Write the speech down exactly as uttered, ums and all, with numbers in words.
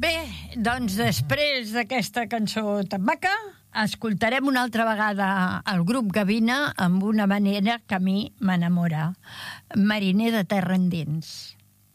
Bé, doncs després d'aquesta cançó tan maca, escoltarem una altra vegada el grup Gavina amb una manera que a mi m'enamora. Mariner de terra endins.